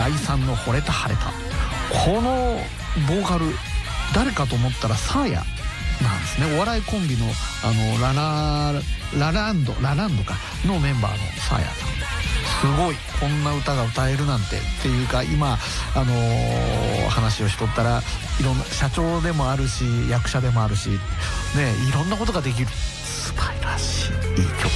第3の惚れた晴れた、このボーカル誰かと思ったらサーヤなんですね。お笑いコンビのラランドかのメンバーのサーヤさん、すごいこんな歌が歌えるなんてっていうか、今話をしとったらいろんな社長でもあるし役者でもあるしね、いろんなことができる素晴らしいいい曲